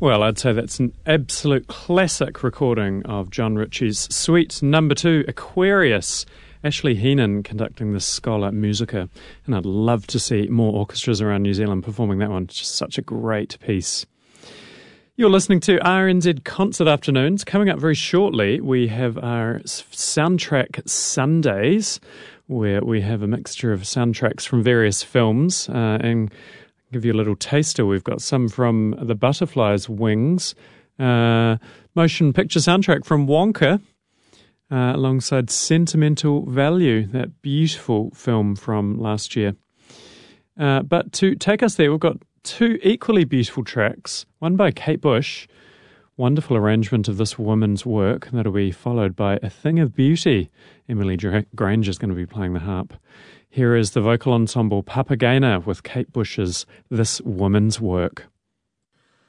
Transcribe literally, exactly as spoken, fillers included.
Well, I'd say that's an absolute classic recording of John Ritchie's Suite Number Two, Aquarius. Ashley Heenan conducting the Schola Musica, and I'd love to see more orchestras around New Zealand performing that one. It's just such a great piece. You're listening to R N Z Concert Afternoons. Coming up very shortly, we have our Soundtrack Sundays, where we have a mixture of soundtracks from various films, uh, and give you a little taster. We've got some from The Butterfly's Wings, uh, motion picture soundtrack from Wonka, uh, alongside Sentimental Value, that beautiful film from last year. Uh, but to take us there, we've got two equally beautiful tracks, one by Kate Bush, wonderful arrangement of this woman's work. That'll be followed by A Thing of Beauty. Emily Granger is going to be playing the harp. Here is the vocal ensemble Papagena with Kate Bush's This Woman's Work.